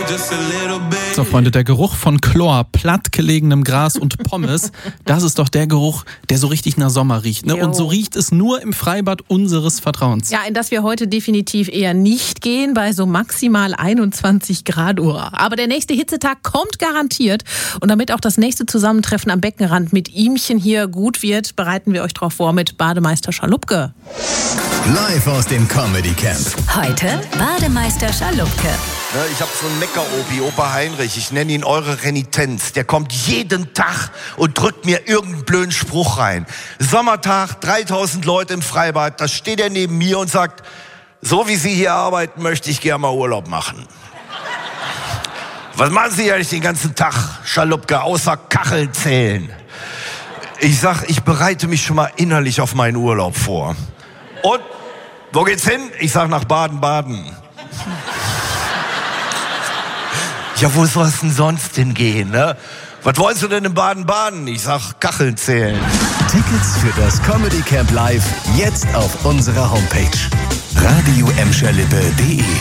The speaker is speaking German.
So, Freunde, der Geruch von Chlor, plattgelegenem Gras und Pommes, das ist doch der Geruch, der so richtig nach Sommer riecht. Ne? Und so riecht es nur im Freibad unseres Vertrauens. Ja, in das wir heute definitiv eher nicht gehen, bei so maximal 21 Grad Uhr. Aber der nächste Hitzetag kommt garantiert. Und damit auch das nächste Zusammentreffen am Beckenrand mit Ihmchen hier gut wird, bereiten wir euch darauf vor mit Bademeister Schalupke. Live aus dem Comedy Camp. Heute Bademeister Schalupke. Ich habe so einen Mecker-Opi, Opa Heinrich, ich nenne ihn eure Renitenz. Der kommt jeden Tag und drückt mir irgendeinen blöden Spruch rein. Sommertag, 3000 Leute im Freibad, da steht er neben mir und sagt, so wie Sie hier arbeiten, möchte ich gerne mal Urlaub machen. Was machen Sie eigentlich den ganzen Tag, Schalupke, außer Kacheln zählen? Ich sag, ich bereite mich schon mal innerlich auf meinen Urlaub vor. Und, wo geht's hin? Ich sag, nach Baden-Baden. Ja, wo soll es denn sonst hingehen, ne? Was wolltest du denn in Baden-Baden? Ich sag, Kacheln zählen. Tickets für das Comedy Camp Live jetzt auf unserer Homepage. radio-emscherlippe.de